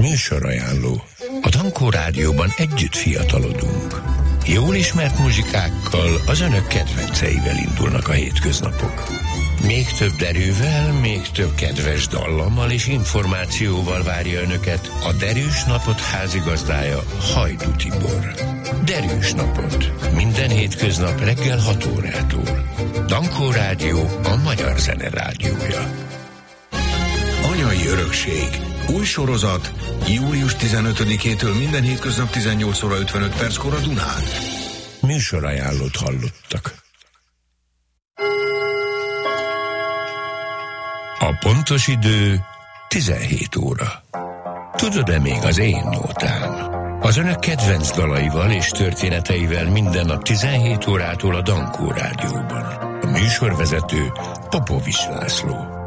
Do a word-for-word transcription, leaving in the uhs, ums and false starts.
Műsorajánló. A Dankó Rádióban együtt fiatalodunk. Jól ismert muzsikákkal, az önök kedvenceivel indulnak a hétköznapok. Még több derűvel, még több kedves dallammal és információval várja önöket a Derűs Napot házigazdája, Hajdú Tibor. Derűs Napot. Minden hétköznap reggel hat órától. Dankó Rádió, a magyar zene rádiója. Anyai örökség. Új sorozat. július tizenötödikétől minden hétköznap tizennyolc óra ötvenöt perckor a Dunán. Műsorajánlót hallottak. A pontos idő tizenhét óra. Tudod-e még az én nótám? Az önök kedvenc dalaival és történeteivel minden nap tizenhét órától a Dankó Rádióban. A műsorvezető Popovics László.